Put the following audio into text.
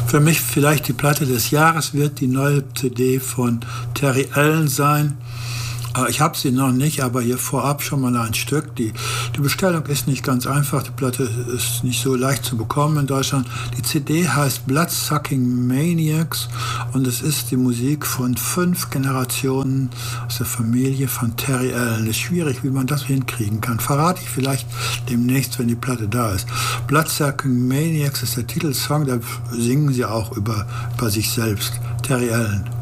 Für mich vielleicht die Platte des Jahres wird die neue CD von Terry Allen sein. Ich habe sie noch nicht, aber hier vorab schon mal ein Stück. Die Bestellung ist nicht ganz einfach. Die Platte ist nicht so leicht zu bekommen in Deutschland. Die CD heißt Bloodsucking Maniacs und es ist die Musik von 5 Generationen aus der Familie von Terry Allen. Es ist schwierig, wie man das hinkriegen kann. Verrate ich vielleicht demnächst, wenn die Platte da ist. Bloodsucking Maniacs ist der Titelsong, da singen sie auch über sich selbst. Terry Allen.